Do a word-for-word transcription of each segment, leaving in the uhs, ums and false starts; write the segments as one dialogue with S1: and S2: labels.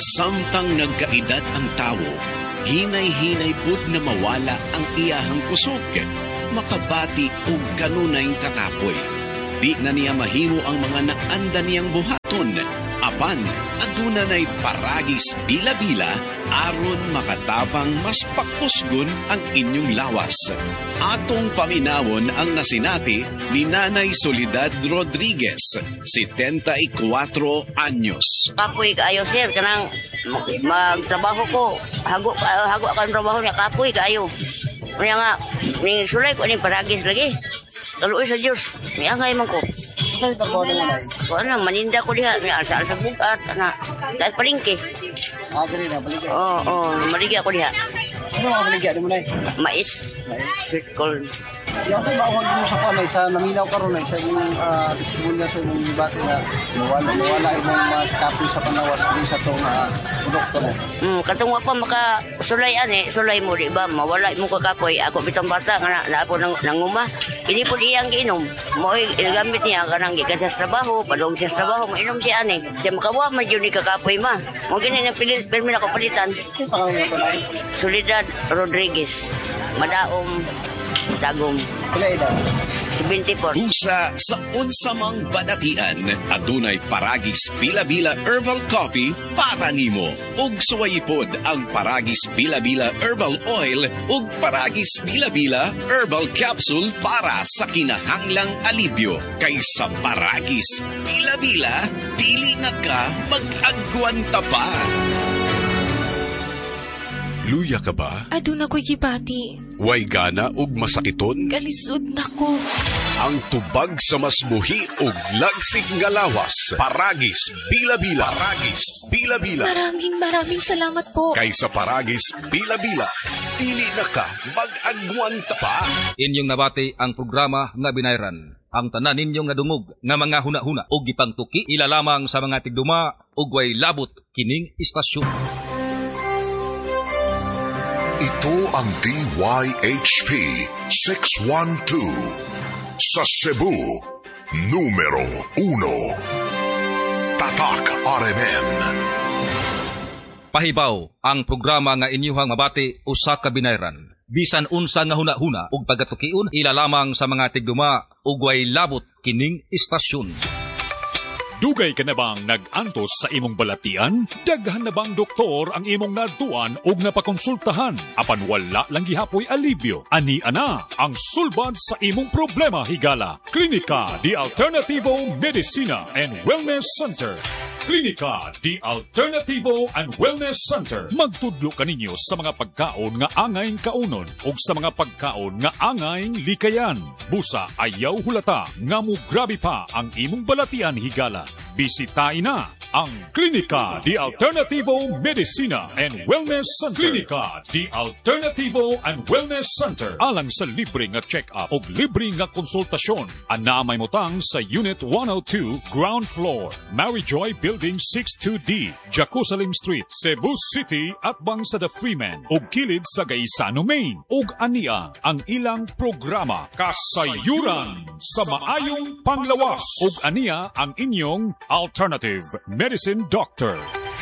S1: Samtang nagkaedad ang tawo, hinay-hinay pud na mawala ang iyahang kusog, makabati og kanunayng kakapoy. Di na niya mahimo ang mga naanda niyang buhaton, apan aduna nay paragis bila-bila aron makatapang mas pakusgon ang inyong lawas. Atong paminawon ang nasinati ni Nanay Soledad Rodriguez, setenta-y-cuatro anyos.
S2: Kapoy kaayo sir, kanang magtrabaho ko, hago hago akan trabaho niya, kapoy kaayo. Kaya nga, ni sulay ko ni paragis lagi. Kaluoy sa Diyos, may angay man ko.
S3: Saan ito po naman ay?
S2: Kung ano, maninda ko diha, may asa sa bukat, na, dahil palingki.
S3: Ah, gano'n na, baligya.
S2: Oo, oo, maligya ko diha.
S3: Ano mga baligya mo na eh?
S2: Mais.
S3: Mais.
S2: Corn.
S3: Yung sa bawang mo sa kamay, sa naminaw ka ron ay sa inyong uh, testimonya sa inyong debate na nawala, nawala imong uh, kapoy sa panawas rin sa itong uh, produkto mo.
S2: Hmm, katungwa pa maka sulay ane, sulay mo di ba, mawala mo kakapoy. Ako bitang bata, nga na, na ako nang, nanguma. Hindi po diyang giinom. Mo'y gamit niya, kanang gikan sa trabaho, padong sa trabaho, mainom siya ane. Siya makawa, madyo ni kakapoy ma. Mo ganyan ang pilit, pero may nakapalitan.
S3: Yung pangalan mo ito na eh?
S2: Soledad Rodriguez. Madaom. Dagom.
S3: Pila ito?
S2: seventy-four.
S1: Usa sa unsamang badatian, adunay paragis bila-bila herbal coffee para nimo. Ug suwayipod ang paragis bila-bila herbal oil ug paragis bila-bila herbal capsule para sa kinahanglang alibyo. Kaysa paragis bila-bila, dili na ka mag-agwanta pa.
S4: Luya ka ba?
S5: Aduna ko'y gibati.
S4: Way gana ug masakiton?
S5: Kalisod na ko.
S4: Ang tubag sa masbuhi ug lagsig nga lawas. Paragis bila-bila. Paragis bila-bila.
S5: Maraming maraming salamat po.
S4: Kaysa paragis bila-bila, dili na ka mag-agwanta pa.
S6: Inyong nabati ang programa nga binayran. Ang tanan ninyong nga dungog nga mga huna-huna ug gipangtuki ilalamang sa mga tigduma ug way labot kining istasyon.
S7: Ito ang D Y H P six one two sa Cebu, numero uno. Tatak R M N.
S6: Pahibaw ang programa nga inyuhang mabati usa ka binayran. Bisan unsa nga huna-huna ug pagatukion ilalamang sa mga tigduma ug way labot kining istasyon.
S8: Dugay ka na bang nag-antos sa imong balatian? Daghan na bang doktor ang imong naduan o napakonsultahan? Apan wala lang gihapoy alibyo. Ani ana ang sulbad sa imong problema higala. Klinika di Alternativo Medicina and Wellness Center. Klinika di Alternativo and Wellness Center. Magtudlo kaninyo sa mga pagkaon nga angayng kaunon o sa mga pagkaon nga angayng likayan. Busa ayaw hulata nga mo grabe pa ang imong balatian higala. Bisitahin na ang Klinika di Alternativo Medicina and Wellness Center. Klinika di Alternativo and Wellness Center. Alang sa libre nga check-up o libre nga konsultasyon. Anamay mo tang sa Unit one oh two, Ground Floor, Maryjoy Building sixty-two D, Jerusalem Street, Cebu City at bang sa The Freeman o kilid sa Gaisano, Maine. Ug ania ang ilang programa kasayuran sa maayong panglawas. Ug ania ang inyong Alternative Medicine Doctor.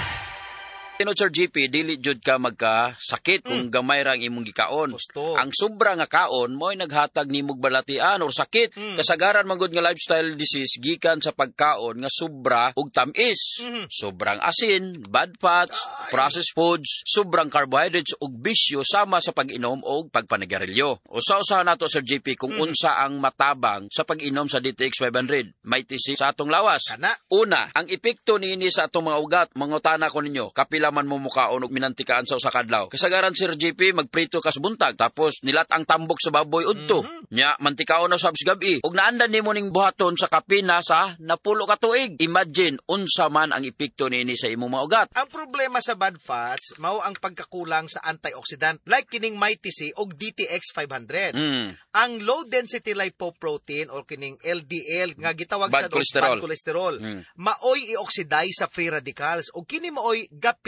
S9: Tino Sir G P, dili jud ka magkasakit kung gamay ra ang imong gikaon.
S10: Gusto.
S9: Ang sobra nga kaon mo'y naghatag nimog balatian or sakit. Mm. Kasagaran man gud nga lifestyle disease gikan sa pagkaon nga sobra ug tamis. Mm-hmm. Sobrang asin, bad fats, processed foods, sobrang carbohydrates ug bisyo sama sa pag-inom og pagpanagerilyo. Usa-usahan nato Sir G P kung mm. unsa ang matabang sa pag-inom sa D T X five hundred. May tisi sa atong lawas.
S10: Kana.
S9: Una, ang epekto niini sa atong mga ugat. Mangutana ko ninyo, kapila man mo mukaon og minantikaan sa usa ka adlaw. Kasagaran Sir G P magprito kas buntag tapos nilat ang tambok sa baboy udto. Mm-hmm. Nya mantikaon na sabs gabi ug naandan nimo ning buhaton sa kapina sa napulo ka tuig. Imagine unsa man ang epekto niini sa imong mga ugat.
S10: Ang problema sa bad fats mao ang pagkakulang sa antioxidant like kining Mighty C og D T X five hundred. Mm. Ang low density lipoprotein or kining L D L nga gitawag
S9: bad
S10: sa
S9: cholesterol.
S10: bad cholesterol
S9: mm.
S10: maoy i-oxidize sa free radicals ug kini maoy gapi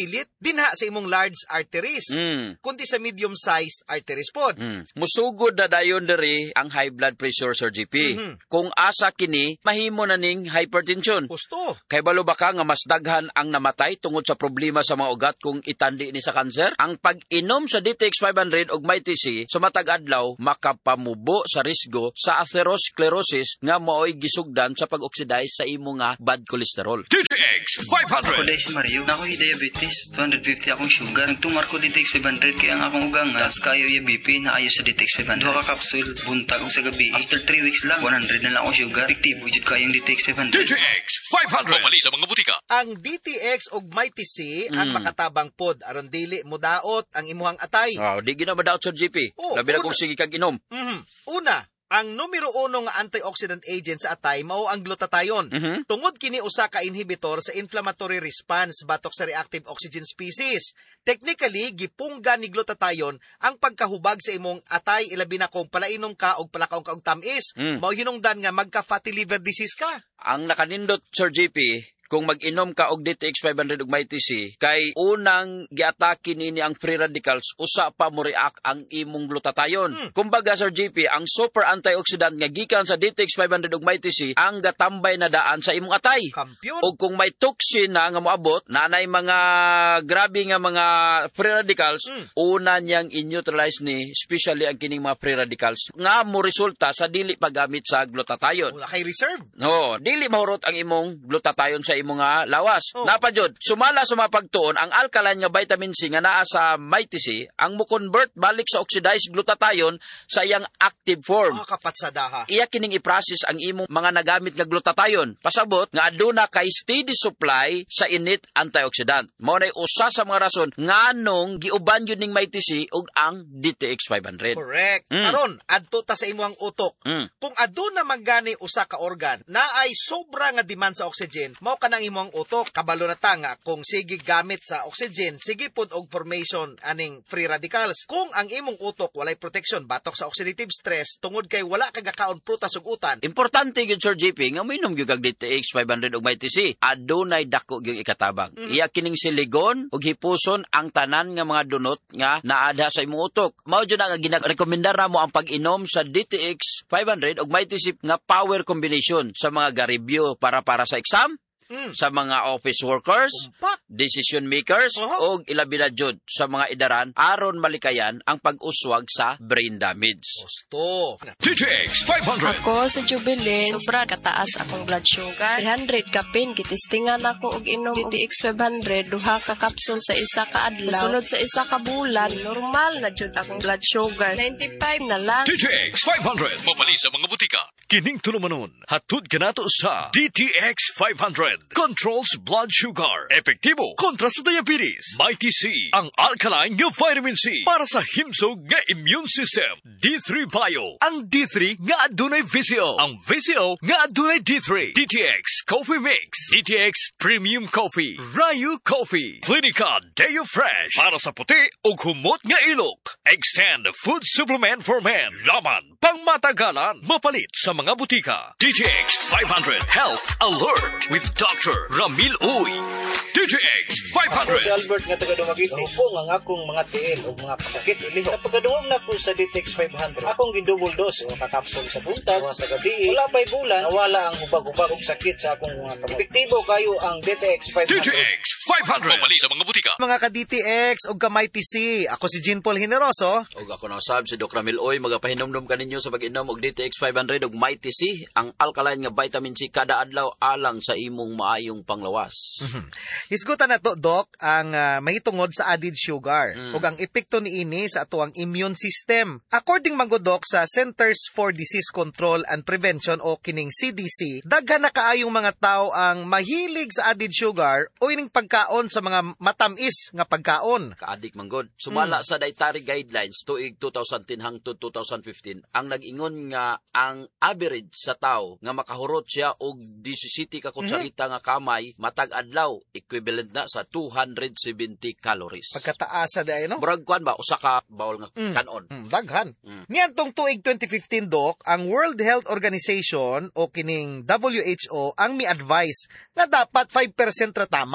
S10: pilit dinha sa imong large arteries,
S9: Mm.
S10: kundi sa medium-sized arteries pod.
S9: Mm. Musugod na dayon diri ang high blood pressure, Sir G P.
S10: Mhm.
S9: Kung asa kini, mahimo na ning hypertension.
S10: Gusto.
S9: Kay balo ba ka nga mas daghan ang namatay tungod sa problema sa mga ugat kung itandi ni sa kanser? Ang pag-inom sa D T X five hundred ug may T C sa matag adlaw makapamubo sa risgo sa atherosclerosis nga maoy gisugdan sa pag-oxidize sa imo nga bad cholesterol.
S4: D T X five hundred.
S11: Ako dahil si Mario, na ako'y diabetes, two hundred fifty akong sugar. Nagtumar ko D T X five hundred kaya ang akong ugang nga, tas kayo yung B P na ayo sa D T X five hundred. Duha ka kapsul, buntag o sa gabi. After three weeks lang, one hundred na lang akong sugar. Epektibo jud kayong D T X five hundred.
S4: D T X five hundred. Pumali sa mga butika.
S10: Ang D T X ug may T C ang
S9: Mm.
S10: makatabang pod aron dili modaot ang imuhang atay.
S9: Wow, di gina madaot, Sir G P.
S10: Oh,
S9: Labi na
S10: una.
S9: kung sige kag inom.
S10: Mhm. Una, ang numero uno nga antioxidant agent sa atay mao ang glutathione.
S9: Mhm.
S10: Tungod kini usa ka inhibitor sa inflammatory response batok sa reactive oxygen species. Technically, gipungga ni glutathione ang pagkahubag sa imong atay ilabi na kung palainom ka og palakaong ka og tamis.
S9: Mm.
S10: Mao hinungdan nga magka-fatty liver disease ka.
S9: Ang nakanindot, Sir G P, kung mag-inom ka og D T X five hundred ug may T C, kay unang giatake nini ang free radicals, usa pa mo react ang imong glutathione.
S10: Hmm.
S9: Kumbaga, Sir G P, ang super antioxidant nga gikan sa D T X five hundred ug may T C ang gatambay na daan sa imong atay.
S10: Kampiyon.
S9: O kung may toxin na nga moabot, nanay mga grabe nga mga free radicals,
S10: Mm.
S9: una niyang in-neutralize ni, especially ang kining mga free radicals, nga mo resulta sa dili paggamit sa glutathione.
S10: Wala kay reserve.
S9: No, dili mahurot ang imong glutathione sa imong nga lawas.
S10: Oh.
S9: Napajud, sumala sa mga pagtuon ang alkaline nga vitamin C nga naa sa may T C ang mo-convert balik sa oxidized glutathione sa iyang active form.
S10: Mga kapatsadaha.
S9: Iya kining i-process ang imong mga nagamit nga glutathione. Pasabot nga aduna kay steady supply sa init antioxidant. Mao nay usa sa mga rason nganong giuban yun ning may T C ug ang D T X five hundred.
S10: Correct.
S9: Mm.
S10: Karon, adto ta sa imong utok.
S9: Mm.
S10: Kung aduna manggani usa ka organ na ay sobra nga demand sa oxygen, mao kanang imong utok. Kabalo na ta nga kung sige gamit sa oxygen, sige pud og formation aning free radicals. Kung ang imong utok walay protection batok sa oxidative stress tungod kay wala kagakaon prutas ug utan,
S9: Importante gyud, Sir J P, nga minom gyud kag D T X five hundred ug may T C. Adunay dako gyud ikatabang.
S10: Mm.
S9: Iya kining siligon ug hipuson ang tanan nga mga dunot nga naadha sa imong utok. Mao gyud nga ginarekomendar namo ang pag-inom sa D T X five hundred ug may T C nga power combination sa mga garibyo para para sa exam,
S10: mm.
S9: sa mga office workers,
S10: Umpak.
S9: decision makers,
S10: Uh-huh.
S9: o ilabi na jud sa mga idaran aron malikayan ang pag-uswag sa brain damage.
S10: Gusto.
S4: D T X five hundred.
S12: Ako sa Jubilee, sobra kataas akong blood sugar. three hundred kapin, gitistingan ako og inom D T X five hundred, duha ka kapsul sa isa ka adlaw. Sulod sa isa ka bulan, normal na jud akong blood sugar. ninety-five na lang.
S4: D T X five hundred. Mapali sa mga butika. Kining tulumanon. Hatud kanato sa D T X five hundred. Controls blood sugar. Epektibo kontra sa diabetes. May T C, ang alkaline nga vitamin C para sa himsog nga immune system. D three Bio, ang D three nga adunay V C O. Ang V C O nga adunay D three. D T X Coffee Mix. D T X Premium Coffee. Rayu Coffee. Clinica Deo Fresh para sa puti ug humot nga ilok. Extend Food Supplement for Men. Laman pang matagalan. Mapalit sa mga butika. D T X five hundred Health Alert with Doctor Ramil Uy. D T X five hundred.
S13: Ako si Albert nga taga Dumagiti. Hupong ang akong mga tiil o mga pasakit ilihok. Sa pagkaduwag na ko sa D T X five hundred, akong gidouble dose o kakapsol sa buntag o sa gabi. Wala pa'y bulan, nawala ang hubag-hubag o sakit sa akong mga kamay. Epektibo kayo ang D T X five hundred.
S4: D T X five hundred. Mapali sa mga butika.
S10: Mga ka-D T X ug ka-may T C, ako si Jean Paul Generoso.
S9: Og ako na sab si Doc Ramil Oy, magapahinomdom kaninyo sa pag-inom og D T X five hundred ug may T C, ang alkaline nga vitamin C kada adlaw alang sa imong maayong panglawas.
S10: Hisgutan na to, Doc, ang uh, mahitungod sa added sugar
S9: Mm.
S10: ug ang epekto niini sa atuang immune system. According man gud, Doc, sa Centers for Disease Control and Prevention o kining C D C, daghan na kaayong mga tao ang mahilig sa added sugar o ining pagkaon sa mga matamis nga pagkaon.
S9: Kaadik manggod. Sumala
S10: Mm.
S9: sa dietary guidelines tuig two thousand ten hangtod two thousand fifteen, ang nag-ingon nga ang average sa tao nga makahurot siya og seventeen ka kutsarita nga kamay matag adlaw, equivalent na sa two hundred seventy calories.
S10: Pagkataas sa day, no?
S9: Murag kwan ba usa ka bawol nga
S10: Mm.
S9: kanon.
S10: Mm, daghan.
S9: Mm.
S10: Niadtong tuig twenty fifteen, Doc, ang World Health Organization o kining W H O ang mi-advise na dapat five percent rataman
S9: Mm.
S10: sa D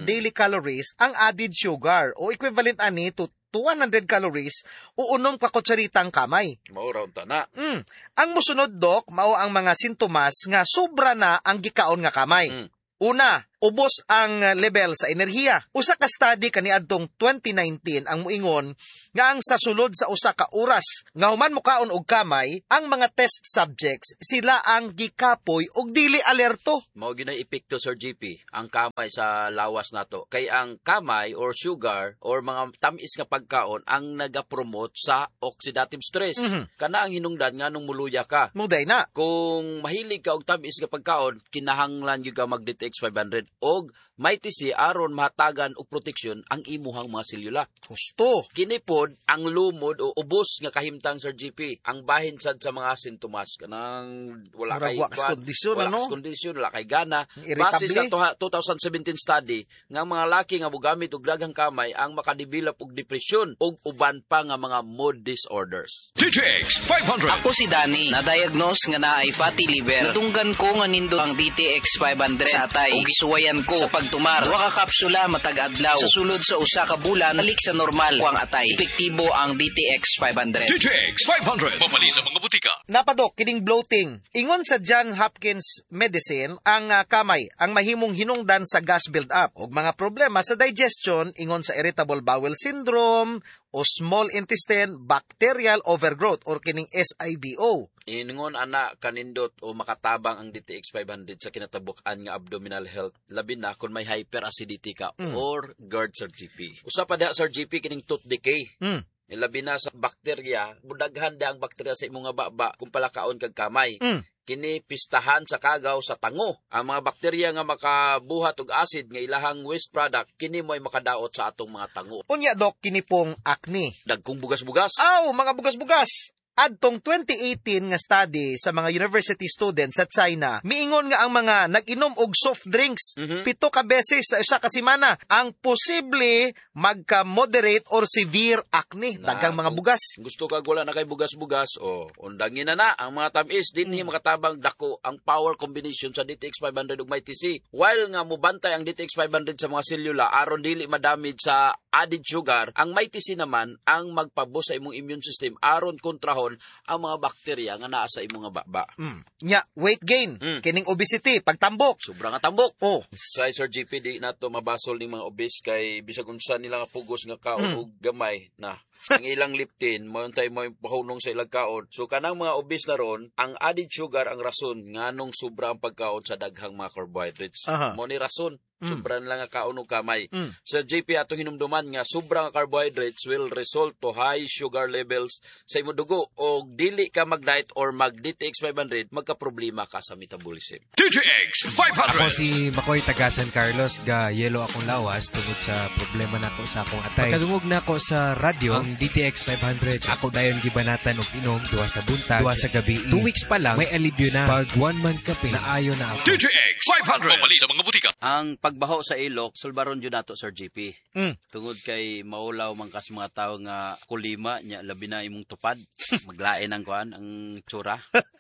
S10: daily calories ang added sugar o equivalent ani to to one hundred calories o unom ka kutsaritang kamay.
S9: Mao raw ta na.
S10: Mm. Ang musunod, Dok, mao ang mga sintomas nga sobra na ang gikaon nga kamay.
S9: Mm.
S10: Una, ubos ang level sa enerhiya. Usa ka study kaniadtong twenty nineteen ang muingon nga ang sa sulod sa usa ka oras nga human mukaon og kamay, ang mga test subjects sila ang gikapoy og dili alerto.
S9: Mao ginay epekto, Sir G P, ang kamay sa lawas nato. Kay ang kamay or sugar or mga tamis nga pagkaon ang nagapromote sa oxidative stress.
S10: Mm-hmm.
S9: Kana ang hinungdan nga nung muluya ka.
S10: Muday na.
S9: Kung mahilig ka og tamis nga pagkaon, kinahanglan gyud ka mag-D T X five hundred og may tisi aron mahatagan og proteksyon ang imuhang mga selula.
S10: Gusto.
S9: Kini pod ang lumod o ubos nga kahimtang, Sir G P, ang bahin sad sa mga sintomas kanang wala
S10: Mura,
S9: kay
S10: wakas kondisyon,
S9: wala
S10: ano?
S9: kas kondisyon, wala kay gana.
S10: Irritable.
S9: Base sa twenty seventeen study nga mga laki nga mogamit og daghang kamay ang makadevelop og depresyon ug uban pa nga mga mood disorders.
S4: D T X five hundred.
S14: Ako si Danny, na-diagnose nga naay fatty liver. Natunggan ko nga nindo ang D T X five hundred sa atay ug gisuwayan ko sa pagtumar. Duha ka kapsula matag adlaw. Sa sulod sa usa ka bulan, balik sa normal ko ang atay. Epektibo ang D T X five hundred.
S4: D T X five hundred. Mapali sa mga butika.
S10: Napadok, kining bloating. Ingon sa John Hopkins Medicine, ang uh, kamay ang mahimong hinungdan sa gas build-up o mga problema sa digestion, ingon sa irritable bowel syndrome o small intestine bacterial overgrowth or kining S I B O.
S9: Ingon ana kanindot o makatabang ang D T X five hundred sa kinatabuk-an nga abdominal health, labi na kung may hyperacidity ka
S10: mm.
S9: or GERD, Sir G P. Usa pa da, Sir G P, kining tooth decay.
S10: Mm.
S9: Labi na sa bakterya, budaghan da ang bakterya sa imong nga baba kung palakaon kag kamay.
S10: Mm.
S9: Kini pistahan sa kagaw sa tango. Ang mga bakterya nga makabuhat og acid nga ilahang waste product, kini mo'y makadaot sa atong mga tango.
S10: Unya, Dok, kini pong acne.
S9: Dagkong bugas-bugas.
S10: Aw, mga bugas-bugas. Adtong twenty eighteen nga study sa mga university students sa China, miingon nga ang mga nag-inom og soft drinks
S9: mm-hmm.
S10: pito ka beses sa isa ka semana ang posible magka-moderate or severe acne, daghang mga bugas.
S9: Gusto kag wala na kay bugas-bugas, o undangin na na ang mga tamis dinhi mm. makatabang dako ang power combination sa D T X five hundred ug may T C. While nga mobantay ang D T X five hundred sa mga selula aron dili madamage sa added sugar, ang may T C naman ang magpabus sa imong immune system aron kontrahon ang mga bakterya nga naa sa imong nga baba.
S10: Mm. Nya, weight gain,
S9: mm.
S10: kining obesity, pagtambok.
S9: Sobra nga tambok.
S10: Oh.
S9: Kay Sir G P, di nato mabasol ning mga obese kay bisag unsa nila nga pugos nga kaon mm. ug gamay na. Ang ilang liptin, mo tay mo pahunong sa ilang kaon. So kanang mga obese na ron, ang added sugar ang rason nganong sobra ang pagkaon sa daghang mga carbohydrates.
S10: Uh-huh.
S9: Mo ni rason.
S10: Mm.
S9: Sobra na lang nga kaon og kamay.
S10: Mm.
S9: Sa J P ato hinumduman nga sobra nga carbohydrates will result to high sugar levels sa imong dugo og dili ka mag-diet or mag-D T X five hundred, magka-problema ka sa metabolism.
S4: D T X five hundred.
S15: Ako si Makoy taga San Carlos, ga yelo akong lawas tungod sa problema nako sa akong atay. Pagkadungog nako sa radyo ang D T X five hundred, ako dayon gibanatan og inom duha sa buntag, duha sa gabi. Two weeks pa lang may alibyo na. Pag one month kape, naayo na ako.
S4: D T X five hundred. Mapali sa mga butika.
S9: Ang pagbaho sa ilok, sulbaron jud nato, Sir G P.
S10: Mm.
S9: Tungod kay maulaw man kas mga tawo nga kulima nya labi na imong tupad, maglain ang kuan ang tsura.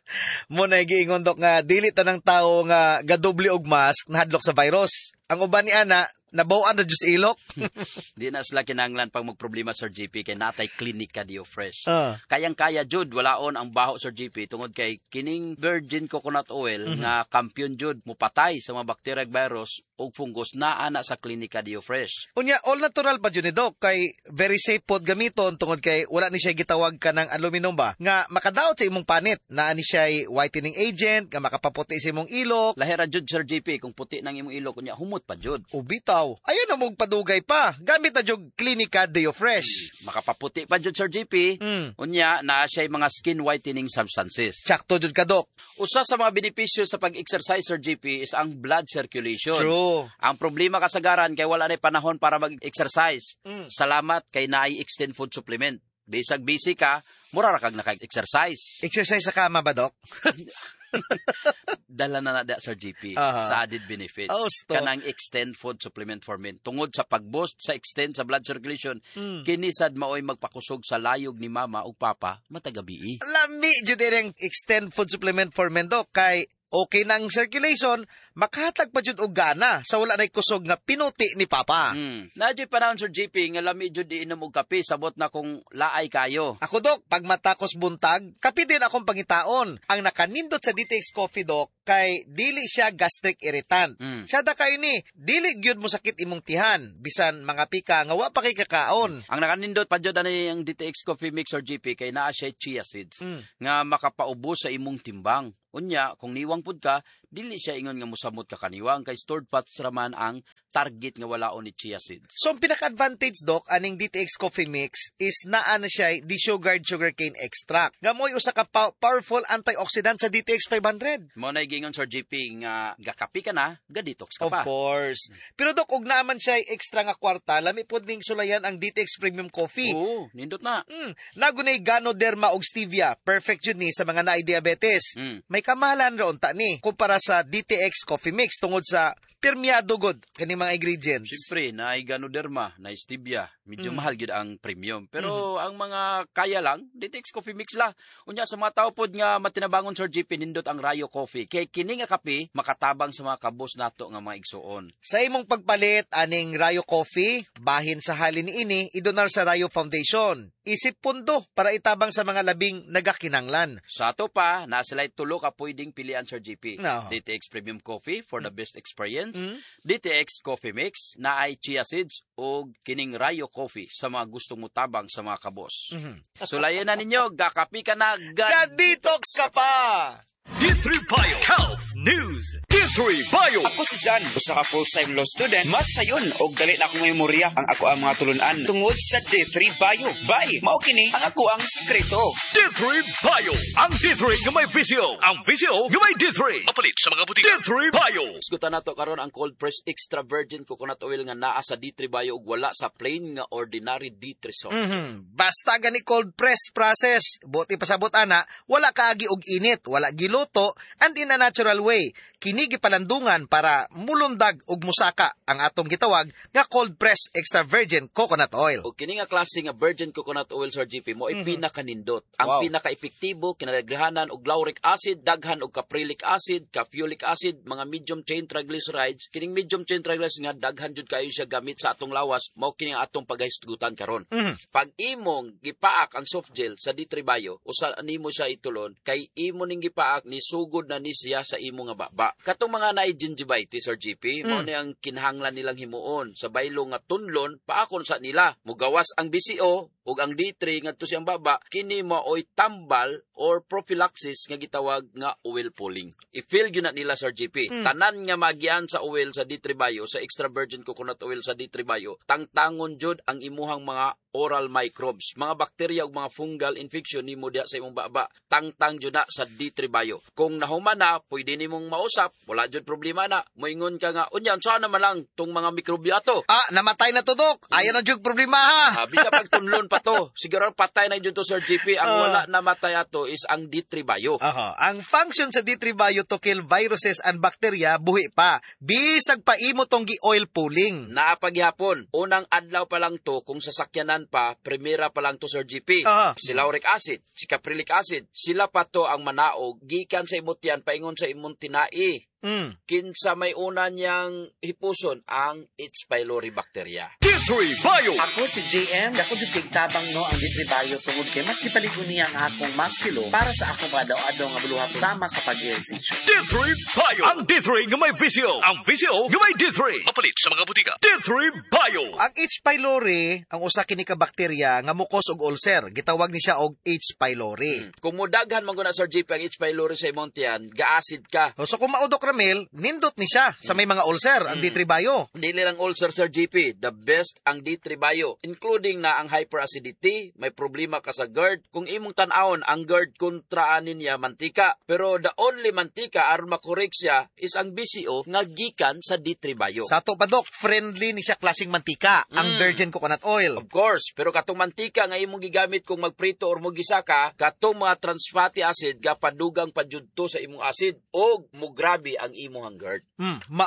S10: Mo na giingon, Dok, nga dili tanang tawo nga gadoble og mask nahadlok sa virus. Ang uban ni ana nabaw-an ra jud sa ilok.
S9: Di na sila kinahanglan pag magproblema, Sir G P, kay natay Clinica Dio Fresh.
S10: Uh.
S9: Kayang-kaya jud walaon ang baho, Sir G P, tungod kay kining virgin coconut oil mm-hmm. nga kampiyon jud mupatay sa mga bacteria ug virus ug fungus na ana sa Clinica Dio Fresh.
S10: Unya all natural pa jud ni, Dok, kay very safe pod gamiton tungod kay wala ni siya gitawag kanang aluminum ba nga makadaot sa imong panit, na ni siya whitening agent nga makapaputi sa imong ilok.
S9: Lahira jud, Sir G P, kung puti nang imong ilok unya humot pa jud.
S10: Ubitaw, ayon na mong padugay pa. Gamit na jud Clinica Dio Fresh.
S9: Makapaputi pa jud, Sir G P.
S10: Mm.
S9: Unya naa siya mga skin whitening substances.
S10: Sakto jud ka, Dok.
S9: Usa sa mga benepisyo sa pag-exercise, Sir G P, is ang blood circulation.
S10: True.
S9: Ang problema kasagaran kay wala na panahon para mag-exercise.
S10: Mm.
S9: Salamat kay naay extend food supplement. Bisag busy ka, mura ra kag naka-exercise.
S10: Exercise sa kama ba, Dok?
S9: Dala na na, Sir G P,
S10: uh-huh.
S9: sa added benefits.
S10: Oh,
S9: kanang extend food supplement for men. Tungod sa pag-boost sa extend sa blood circulation,
S10: mm.
S9: kinisad maoy magpakusog sa layog ni mama ug papa matagabi.
S10: Lami jud ang extend food supplement for men, Dok, kay okay nang circulation, makahatag pa jud og gana sa wala nay kusog nga pinuti ni Papa.
S9: Hmm. Nadyo panahon, Sir J P, nga lami jud di inom og kape, sabot na kung laay kayo.
S10: Ako, Dok, pag matakos buntag, kape din akong pangitaon. Ang nakanindot sa D T X Coffee, Dok, kay dili siya gastric irritant.
S9: Hmm.
S10: Siya da kayo ni, dili gyud mo sakit imong tihan, bisan mga pika nga wa pa kay kakaon.
S9: Ang nakanindot pa jud ani ang D T X Coffee Mix, Sir J P, kay naa siya chia seeds
S10: Mm.
S9: nga makapaubos sa imong timbang. Unya, kung niwang pud ka, dili siya ingon nga mosamot ka kaniwang kay stored fats raman ang target nga walaon ni chia seeds.
S10: So, ang pinaka-advantage, Doc, aning D T X Coffee Mix is naa na siya desugared sugarcane extract. Nga mo'y usa ka pa- powerful antioxidant sa D T X five hundred.
S9: Mo na gingon, Sir J P, nga gakapi ka na, ga-detox ka
S10: Of
S9: pa.
S10: course. Pero, Doc, ug naman siya extra nga kwarta, lami pod ning sulayan ang D T X Premium Coffee.
S9: Oo, nindot na.
S10: Mm, nagunay Ganoderma ug Stevia. Perfect yun ni sa mga naay diabetes.
S9: Mm.
S10: May kamahalan ron ta ni kumpara sa D T X Coffee Mix tungod sa permeado god kani mga ingredients.
S9: Siyempre, na Ganoderma, na Stevia, medyo
S10: Mm.
S9: mahal gid ang premium. Pero ang mga kaya lang, D T X Coffee Mix la. Unya sa mga tao pod nga matinabangon, Sir J P, nindot ang Rayo Coffee. Kay kini nga kape makatabang sa mga kabos nato nga mga igsuon.
S10: Sa imong pagpalit aning Rayo Coffee, bahin sa halin ni ini, idonar sa Rayo Foundation. Isip pundo para itabang sa mga labing nagakinanglan.
S9: Sa ato pa, nasa lay tulo ka pwedeng pilian, Sir J P.
S10: No.
S9: D T X Premium Coffee for the best experience.
S10: Mm.
S9: D T X Coffee Mix na ay chia seeds o kining Rayo Coffee sa mga gustong mutabang sa mga kabos.
S10: Mhm.
S9: Sulayan na ninyo, gakapi ka na,
S10: Ga-detox ka pa!
S4: D three Bio Health News. D three Bio.
S16: Ako si John, usa ka full-time law student. Mas sayon og dali na akong memorya ang ako ang mga tulunan tungod sa D three Bio. Bye, mao kini ang ako ang sekreto.
S4: D three Bio. Ang D three nga may visio. Ang visio nga may D three. Mapalit sa mga butika. D three Bio.
S9: Isgutan nato karon ang cold press extra virgin coconut oil nga naa sa D three Bio ug wala sa plain nga ordinary D three soft.
S10: Mhm. Basta gani cold press process, buti pasabot ana, wala kaagi og init, wala giluto, and in a natural way. Kini gipalandungan para mulundag og musaka ang atong gitawag nga cold press extra virgin coconut oil.
S9: O kini nga klase nga virgin coconut oil, Sir G P, mo ay
S10: Mhm.
S9: pinakanindot. Ang
S10: Wow.
S9: pinaka-epektibo kinadaghanan og lauric acid, daghan og caprylic acid, caffeolic acid, mga medium chain triglycerides. Kining medium chain triglycerides nga daghan jud kayo siya gamit sa atong lawas, mao kini nga atong paghisgutan karon.
S10: Mhm.
S9: Pag imong gipaak ang soft gel sa D three Bio, usa nimo siya itulon kay imo ning gipaak ni sugod na ni siya sa imo nga baba. Katong mga naay gingivitis or G P, mao
S10: Mm.
S9: ni ang kinahanglan nilang himuon sa baylo nga tunlon paakon sa nila. Mugawas ang B C O ug ang D three ngadto siyang baba, kini maoy tambal or prophylaxis nga gitawag nga oil pulling. I-feel gyud na nila, Sir G P.
S10: Mm.
S9: Tanan nga magian sa oil sa D three Bio, sa extra virgin coconut oil sa D three Bio, tangtangon jud ang imuhang mga oral microbes, mga bakterya ug mga fungal infection nimo diha sa imong baba. Tangtang jud na sa D three Bio. Kung nahuman na, pwede nimong mausap, wala jud problema na. Moingon ka nga, unya unsa naman lang tong mga mikrobyo ato?
S10: Ah, namatay na to, Dok. Ayan na jug problema ha.
S9: Ah, bisa pag tunlon pa to. Siguro patay na jud to, Sir G P. Ang
S10: Ah.
S9: wala namatay ato is ang D three Bio.
S10: Aha. Ang function sa D three Bio to kill viruses and bacteria buhi pa. Bisag pa imo tong gi-oil pulling.
S9: Naapaghapon, unang adlaw pa lang to, kung sasakyanan pa, primera pa lang to, Sir G P.
S10: Aha.
S9: Si lauric acid, si caprylic acid, sila pa to ang manaog, gikan sa imot yan, paingon sa imong tinai.
S10: Mm.
S9: Kinsa may una niyang hipuson ang H. pylori bacteria.
S4: D three Bio.
S17: Ako si J M, ako jud kay tabang no ang D three Bio tungod kay mas gipaligon niya ang akong maskilo para sa akong adlaw-adlaw nga buluhap sama sa pag-ehersisyo.
S4: D three Bio. Ang D three nga may visio. Ang visio nga may D three. Mapalit sa mga butika. D three Bio.
S10: Ang H. pylori, ang usa kini ka bakterya nga mukos og ulcer. Gitawag ni siya og H. pylori.
S9: Hmm. Kung mudaghan man guna, Sir G P, ang H. pylori sa imong tiyan, ga-acid ka.
S10: So kung maudok Ramel, nindot ni siya sa may mga ulcer, ang D three Bio.
S9: Dili lang ulcer, Sir G P. The best ang D three Bio, including na ang hyperacidity, may problema ka sa GERD. Kung imong tan-awon, ang GERD kontraanin niya mantika. Pero the only mantika aron makorek siya is ang B C O nga gikan sa D three Bio.
S10: Sa ato pa, Dok, friendly ni siya klaseng mantika, ang
S9: Mm.
S10: virgin coconut oil.
S9: Of course, pero katong mantika nga imong gigamit kung magprito or mogisaka, katong mga trans fatty acid ga padugang padjudto sa imong acid o mugrabe ang imong GERD.
S10: Hmm, mao.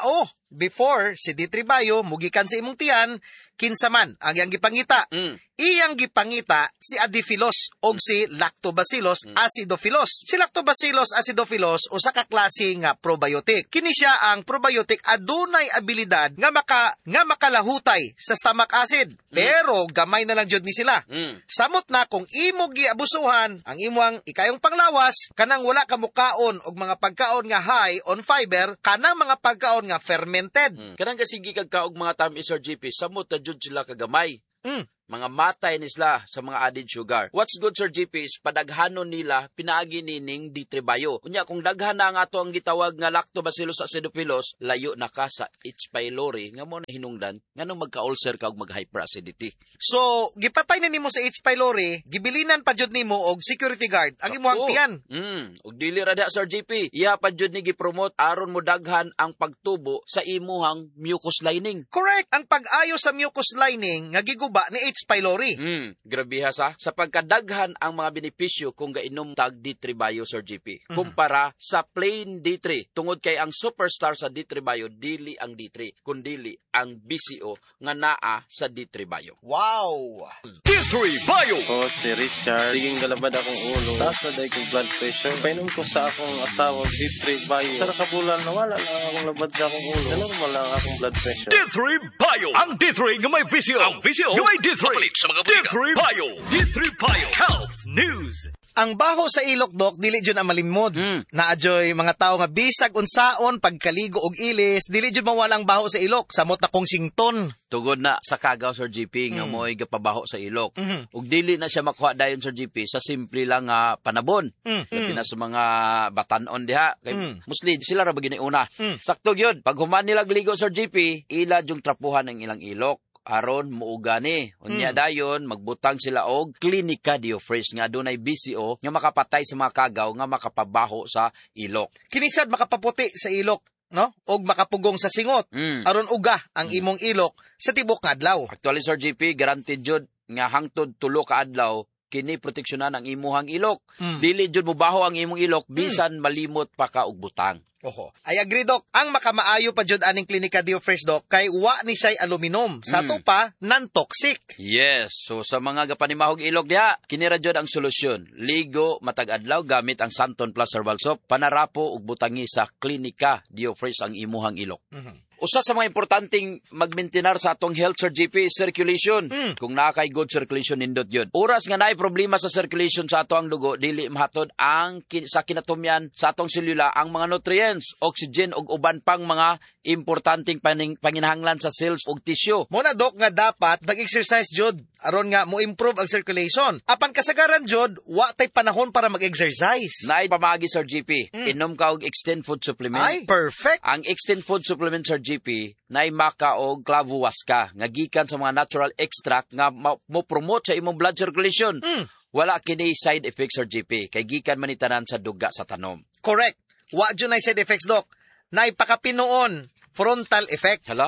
S10: before si D three Bio mugikan sa imong tiyan, kinsa man ang iyang gipangita.
S9: Mm.
S10: Iyang gipangita si Adiphilus o si Lactobacillus
S9: Mm.
S10: acidophilus. Si Lactobacillus acidophilus usa ka klase nga probiotic. Kini siya ang probiotic adunay abilidad nga maka nga makalahutay sa stomach acid. Pero gamay na lang jud ni sila.
S9: Mm.
S10: Samot na kung imo giabusuhan ang imong ikayong panglawas kanang wala ka mukaon og mga pagkaon nga high on fiber kanang mga pagkaon nga fermented.
S9: Mm. Kanang kasigi kag kaog mga tamis Sir G P, samot na jud sila kagamay.
S10: Mm.
S9: Mga matay ni sila sa mga added sugar. What's good, Sir G P, is padaghanon nila pinaagi nining D three Bio. Kunya, kung daghan na nga ato ang gitawag nga Lactobacillus acidophilus, layo na ka sa H. pylori, nga mo na hinungdan, nga nung magka-ulcer ka o mag-hyperacidity.
S10: So, gipatay na nimo sa H. pylori, gibilinan pa jud nimo og security guard ang imong tiyan.
S9: Mm, og dili ra diha, Sir G P, iya pa jud ni gipromote aron mo daghan ang pagtubo sa imuhang mucus lining.
S10: Correct, ang pag-ayo sa mucus lining nga giguba ni H. pylori.
S9: Mm, grabe ha sa sa pagkadaghan ang mga benepisyo kung gainom tag D three Bio, Sir G P.
S10: Mm.
S9: Kumpara sa plain D three, tungod kay ang superstar sa D three Bio dili ang D three, kundi ang B C O nga naa sa D three Bio.
S10: Wow!
S4: D three Bio!
S18: Ako si Richard. Siging galabad akong ulo. Taas na dahil kong blood pressure. Painom ko sa akong asawa D three Bio. Sa nakabulan na wala lang akong labad sa akong ulo. Na normal lang akong blood pressure.
S4: D three Bio! Ang D three nga may V C O. Ang V C O nga may D three. Papalit sa mga D three Bio. D three Bio. Health News.
S10: Ang baho sa ilok, Dok, dili jud ang malimod.
S9: Mm.
S10: Naadyoy mga tawo nga bisag unsaon pagkaligo og ilis, dili jud mawala ang baho sa ilok, samot na kong sington.
S9: Tugod na sa kagaw, Sir G P, nga
S10: Mm.
S9: mo'y gapabaho sa ilok.
S10: Mhm.
S9: Ug dili na siya makuha dayon, Sir G P, sa simple lang nga panabon.
S10: Mm.
S9: Labi
S10: Mm.
S9: na sa mga batanon diha. Kay
S10: Mm.
S9: Muslim, sila ra ba giniuna.
S10: Mm.
S9: Sakto yun. Pag human nila ligo, Sir G P, ila yung trapuhan ng ilang ilok. Aron muuga ni. Unya
S10: Mm.
S9: dayon magbutang sila og Clinica Diofresh nga dunay B C O nga makapatay sa mga kagaw nga makapabaho sa ilok.
S10: Kinisad makapaputi sa ilok, no? Og makapugong sa singot.
S9: Mm.
S10: Aron uga ang imong ilok sa tibok nga adlaw.
S9: Actually, Sir G P, guaranteed jud nga hangtod tulo ka adlaw kini proteksyonan ang imuhang ilok.
S10: Mm.
S9: Dili jud mubaho ang imong ilok bisan malimot pa ka og butang.
S10: Oho. I agree, Dok. Ang makamaayo pa jud aning Clinica Diofresh, Dok, kay wa ni say aluminum. Sa
S9: Mm.
S10: to pa, non-toxic.
S9: Yes, so sa mga gapanimahog ilok diha, kini ra jud ang solusyon. Ligo matag adlaw gamit ang Santon Plus Herbal Soap, panarapo ug butangi sa Clinica Diofresh ang imuhang ilok.
S10: Mhm.
S9: Usa sa mga importanteng magmaintenar sa atong health, Sir G P, is circulation.
S10: Mm.
S9: Kung nakay good circulation nindot yun. Oras nga naay problema sa circulation sa ato ang dugo, dili mahatod ang kin- sa kinatumyan sa atong selula ang mga nutrients, oxygen ug uban pang mga importanteng paning, panginahanglan sa cells ug tissue.
S10: Muna, Dok, nga dapat mag-exercise jud aron nga mo improve ang circulation. Apan kasagaran jud, wa tay panahon para mag-exercise.
S9: Naay pamagi, Sir G P.
S10: Mm.
S9: Inom ka og Extend Food Supplement.
S10: Ay, perfect.
S9: Ang Extend Food Supplement, Sir G P, naay maka og clavuasca nga gikan sa mga natural extract nga ma- mo promote sa imong blood circulation.
S10: Mm.
S9: Wala kini side effects, Sir G P, kay gikan man ni tanan sa duga sa tanom.
S10: Correct. Wa jud nay side effects, Dok. Nay pakapinuon, frontal effect.
S9: Hala?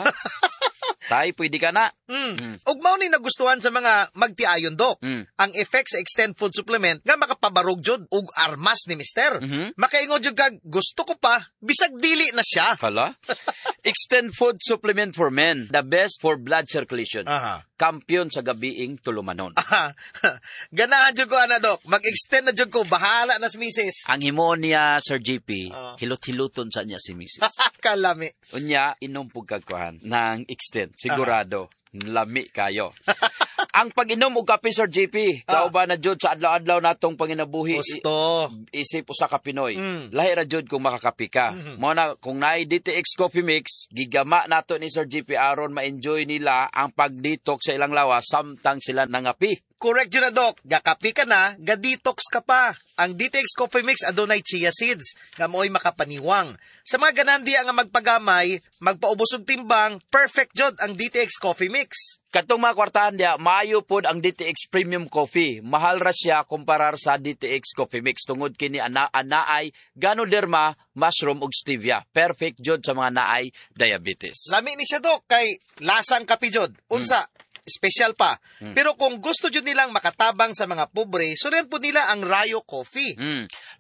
S9: Tay, pwede ka na.
S10: Mm.
S9: Mm.
S10: Ug mao ni nagustuhan sa mga magtiayon, Dok.
S9: Mm.
S10: Ang effect sa Extend Food Supplement nga makapabarog jud og armas ni Mister.
S9: Mhm.
S10: Makaingon jud kag gusto ko pa bisag dili na siya.
S9: Hala? Extend Food Supplement for Men, the best for blood circulation.
S10: Aha.
S9: Kampiyon sa gabiing tulumanon.
S10: Aha. Ganahan jud ko ana, Dok. Mag-extend na jud ko, bahala na si Missus
S9: Ang himo niya, Sir G P,
S10: Ah.
S9: hilot-hiluton sa niya si Missus
S10: Kalami.
S9: Unya, inom po kagkuhan ng extend. Sigurado, lami kayo. Ang pag-inom og kape, Sir G P,
S10: Ah.
S9: kauban na jud sa adlaw-adlaw natong panginabuhi.
S10: Gusto.
S9: I- isip usa ka Pinoy.
S10: Mm.
S9: Lahi ra jud kung makakapi ka.
S10: Mhm.
S9: Mo na kung naay D T X Coffee Mix, gigama nato ni Sir G P aron ma-enjoy nila ang pag-detox sa ilang lawas samtang sila nangapi.
S10: Correct yun na, Dok. Gakapi ka na, ga-detox ka pa. Ang D T X Coffee Mix adunay chia seeds, nga mo'y makapaniwang. Sa mga ganandi nga magpagamay, magpaubos og timbang, perfect jud ang D T X Coffee Mix.
S9: Katong mga kwartahan diya, maayo pod ang D T X Premium Coffee. Mahal ra siya kumparar sa D T X Coffee Mix. Tungod kini ana anaay Ganoderma, mushroom ug stevia. Perfect jud sa mga naay diabetes.
S10: Lami ni siya, Dok, kay lasang kapi jud. Unsa? Special pa.
S9: Hmm.
S10: Pero kung gusto jud nilang makatabang sa mga pobre, surian po nila ang Rayo Coffee.
S9: Mm.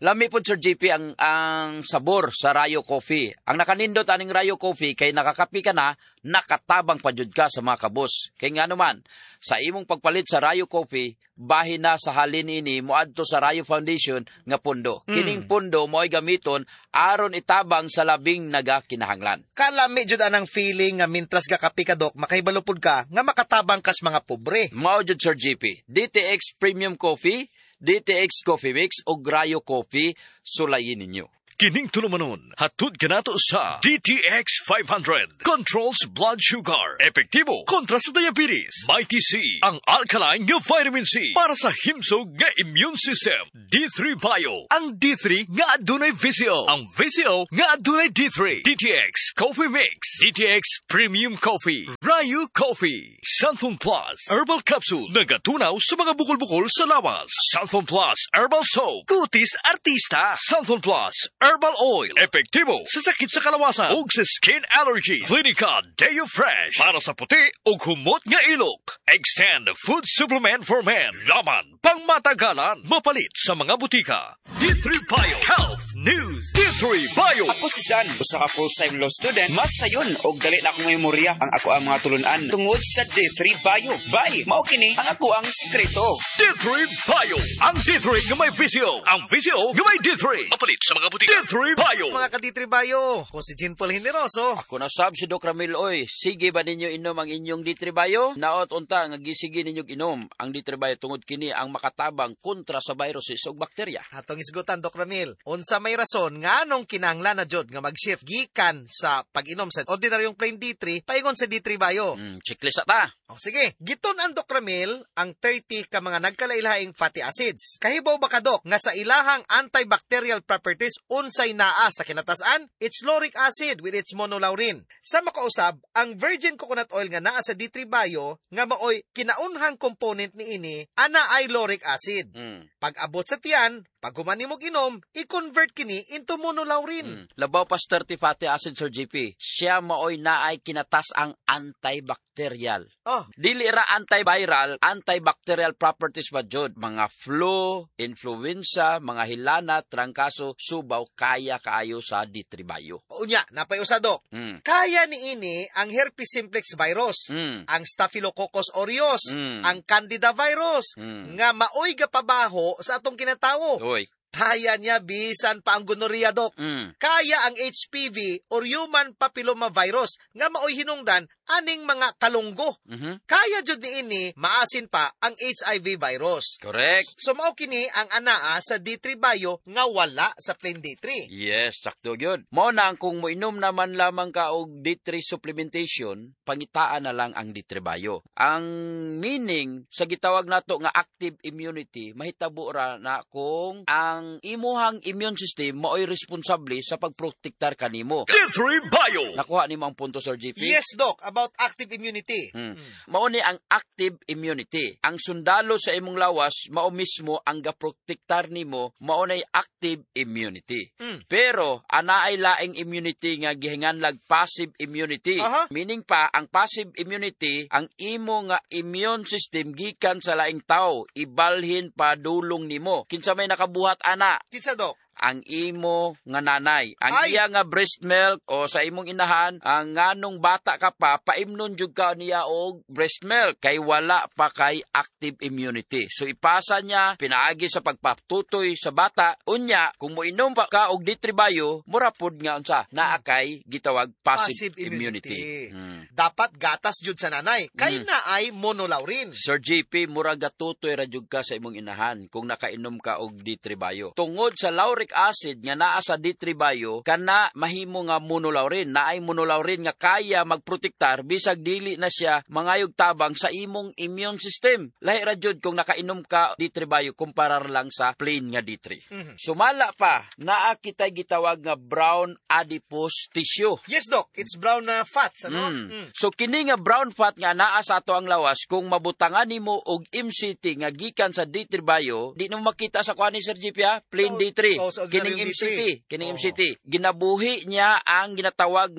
S9: Lami po Sir J P ang ang sabor sa Rayo Coffee. Ang nakanindot aning Rayo Coffee kay nakakapi ka na, nakatabang pa jud ka sa mga kabos. Kay nga naman, sa imong pagpalit sa Rayo Coffee, bahin na sa halin ini moadto sa Rayo Foundation nga pundo.
S10: Mm.
S9: Kining pundo mo'y gamiton aron itabang sa labing nagakinahanglan.
S10: Kalami jud anang feeling nga mintras ga kapi ka dok, makahibalupod ka nga makatabang kas mga pobre.
S9: Mao jud Sir J P, D T X Premium Coffee, D T X Coffee Mix o Rayo Coffee, sulayin ninyo.
S4: Kining tulumanon, hatod ka nato sa D T X five hundred. Controls blood sugar. Epektibo kontra sa diabetes. Mighty C, ang alkaline nga vitamin C para sa himsog nga immune system. D three Bio, ang D three nga adunay V C O. Ang V C O nga adunay D three. D T X Coffee Mix. D T X Premium Coffee. Rayo Coffee. Santhon Plus Herbal Capsule. Nagatunaw sa mga bukol-bukol sa lawas. Santhon Plus Herbal Soap. Kutis Artista. Santhon Plus Herbal Oil. Epektibo sa sakit sa kalawasan ug sa skin allergy. Clinica Deo Fresh para sa puti ug humot nga ilok. Extend Food Supplement for Men. Laman pang matagalan. Mapalit sa mga butika. D three Bio Health News. D three Bio.
S16: Ako si John, usa ka full-time law student. Mas sayon og dali na akong memorya ang ako ang mga tulunan tungod sa D three Bio. Bay, mao kini ang ako ang sekreto.
S4: D three Bio. Ang D three nga may V C O. Ang V C O nga may D three. Mapalit sa mga butika. D three Bio.
S10: Mga ka-D three Bio, ko si Jean Paul Generoso.
S9: Ako na sab si Doc Ramil, oy. Sige ba ninyo inom ang inyong D three Bio? Naot unta nga gisige ninyo inom ang D three Bio tungod kini ang makatabang kontra sa viruses ug bakterya.
S10: Atong isgutan Doc Ramil, unsa may rason nga anong kinahanglan na jud nga mag-shift gikan sa pag-inom sa ordinaryong plain D three paingon sa D three Bio?
S9: Mm, checklist ta.
S10: O sige, giton ang Doc Ramil ang thirty ka mga nagkalailhaing fatty acids. Kahibaw ba ka Doc nga sa ilahang antibacterial properties unsay naa sa kinatasan? It's lauric acid with its monolaurin. Sa makausab, ang virgin coconut oil nga naa sa D three Bio nga maoy kinaunhang component ni ini ana ay lauric acid.
S9: Mm.
S10: Pag abot sa tiyan, pag humani mo ginom, i-convert kini into monolaurin.
S9: Mm. Labaw pa thirty fatty acid Sir J P. Siya maoy naay kinatas ang antibacterial.
S10: Oh.
S9: Dili ra antiviral, antibacterial properties ba jud? Mga flu, influenza, mga hilana, trangkaso, subaw kaya kaayo sa D three Bio.
S10: Unya, napay usadok.
S9: Mm.
S10: Kaya ni ini ang herpes simplex virus,
S9: Mm.
S10: ang Staphylococcus aureus,
S9: Mm.
S10: ang Candida virus,
S9: Mm.
S10: nga maoy gapabaho sa atong kinatawo.
S9: Oy.
S10: Kaya niya bisan pa ang gonorrhea, Dok.
S9: Mm.
S10: Kaya ang H P V or human papilloma virus nga maoy hinungdan aning mga kalunggo.
S9: Mm-hmm.
S10: Kaya jud ni ini maasin pa ang H I V virus.
S9: Correct.
S10: So mao kini ang anaa sa D three Bio nga wala sa plain D three.
S9: Yes, sakto gyud. Mao na ang kung moinom naman lamang ka og D three supplementation, pangitaan na lang ang D three Bio. Ang meaning sa gitawag nato nga active immunity, mahitabo ra na kung ang imuhang immune system maoy responsable sa pagprotektar kanimo.
S4: D three Bio.
S9: Nakuha nimo ang punto Sir J P?
S10: Yes, Doc, about active immunity.
S9: Hmm. Mao ni ang active immunity. Ang sundalo sa imong lawas mao mismo ang gaprotektar nimo, mao nay active immunity.
S10: Hmm.
S9: Pero ana ay laing immunity nga gihinganlag passive immunity.
S10: Aha.
S9: Meaning pa ang passive immunity ang imo nga immune system gikan sa laing tawo ibalhin pa dulong nimo. Kinsa may nakabuhat ana?
S10: Kinsa, Doc?
S9: Ang imo nga nanay, ang
S10: Ay!
S9: iya nga breast milk o sa imong inahan, ang nganong bata ka pa, paimnon jud ka niya og breast milk kay wala pa kay active immunity. So ipasa niya pinaagi sa pagpatutoy sa bata. Unya, kung moinom pa ka og D three Bio, mura pod nga unsa naa kay gitawag passive,
S10: Passive immunity.
S9: immunity. Hmm.
S10: Dapat gatas jud sa nanay. Kay
S9: Hmm.
S10: na ay monolaurin.
S9: Sir J P, mura gatutoy ra jud ka sa imong inahan kung nakainom ka og D three Bio. Tungod sa lauric acid nga naa sa D three Bio, kana mahimo nga monolaurin, naay monolaurin nga kaya magprotektar bisag dili na siya mangayog tabang sa imong immune system. Lahi ra jud kung nakainom ka D three Bio kumparar lang sa plain nga D three.
S10: Mhm.
S9: Sumala pa, naa kitay gitawag nga brown adipose tissue.
S10: Yes, Doc. It's brown na fats, ano?
S9: Mm.
S10: Mm.
S9: So kini nga brown fat nga naa sa ato ang lawas, kung mabutangan nimo og M C T nga gikan sa D three Bio, di mo makita sa kuha ni Sir J P ha? Plain
S10: So,
S9: D three.
S10: oh, so
S9: Kining
S10: ordinary
S9: M C T,
S10: D three.
S9: kining
S10: Oh.
S9: M C T. Ginabuhi niya ang ginatawag nga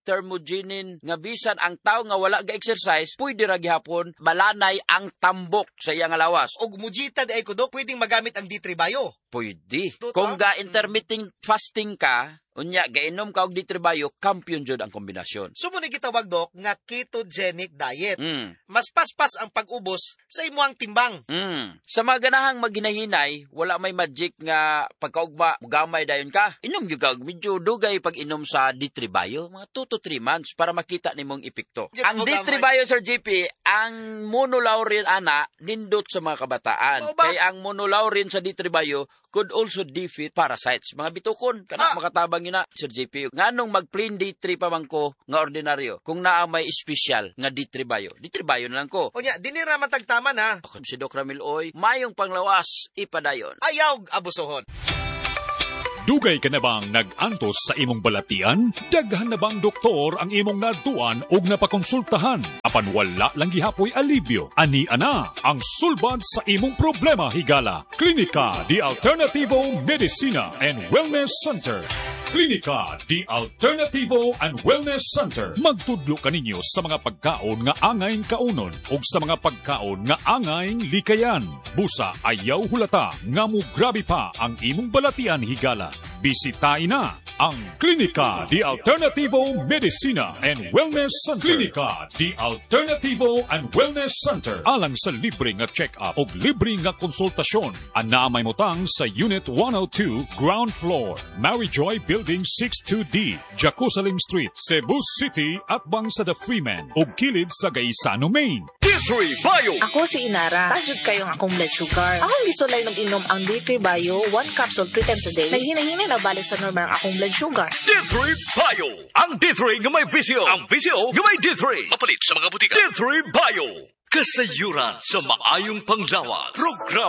S9: thermogenin nga bisan ang tao nga wala ga exercise pwede ra gihapon balanay ang tambok sa iyang lawas.
S10: Og mujita di ay ko dok pwedeng magamit ang D three Bio.
S9: Pwede. Kung ga intermittent fasting ka, unya gainom ka og D three Bio, kampiyon jud ang kombinasyon.
S10: Sumo ni gitawag dok nga ketogenic diet.
S9: Mm.
S10: Mas paspas ang pag-ubos sa imuang timbang.
S9: Mm. Sa mga ganahang maghinahinay, wala may magic nga pagkaugma mugamay dayon ka. Inom gyud ka medyo dugay pag inom sa D three Bio, mga two to three months para makita nimong epekto. Ang D three Bio Sir J P, ang monolaurin ana nindot sa mga kabataan. Kay ang monolaurin sa D three Bio could also defeat parasites. Mga bitukon, kana ah. makatabang ina, Sir J P. Nganong mag-plain D three pa man ko nga ordinaryo, kung naa may special nga D three Bio. D three Bio na lang ko.
S10: O niya, dinira matagtaman ha.
S9: Okay, si Doc Ramil Oy, mayong panglawas, ipadayon.
S10: Ayaw abusohon.
S8: Dugay ka na bang nag-antos sa imong balatian? Daghan na bang doktor ang imong naduan og napakonsultahan? Apan wala lang gihapoy alibyo. Ani ana ang sulbad sa imong problema higala. Klinika di Alternativo Medicina and Wellness Center. Klinika di Alternativo and Wellness Center. Magtudlo kaninyo sa mga pagkaon nga angayng kaunon o sa mga pagkaon nga angayng likayan. Busa ayaw hulata nga mo grabe pa ang imong balatian higala. Bisitahin na ang Klinika di Alternativo Medicina and Wellness Center. Klinika di Alternativo and Wellness Center. Alang sa libre nga check-up o libre nga konsultasyon. Anamay motang sa Unit one oh two, Ground Floor, Maryjoy Building six two D, Jerusalem Street, Cebu City at bang sa The Freeman o kilid sa Gaisano, Maine.
S4: D three Bio.
S19: Ako si Inara. Tajud kayong akong blood sugar. Akong gisulay nung inom ang D three Bio, one capsule three times a day. Naghinahina na balik sa normal ang akong blood sugar.
S4: D three Bio. Ang D three nga may visio. Ang visio nga may D three. Mapalit sa mga butika. D three Bio. Kasayuran sa maayong panglawas. Program